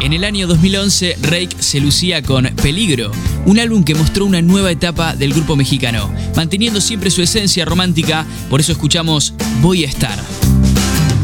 En el año 2011, Reik se lucía con Peligro, un álbum que mostró una nueva etapa del grupo mexicano, manteniendo siempre su esencia romántica. Por eso escuchamos Voy a estar.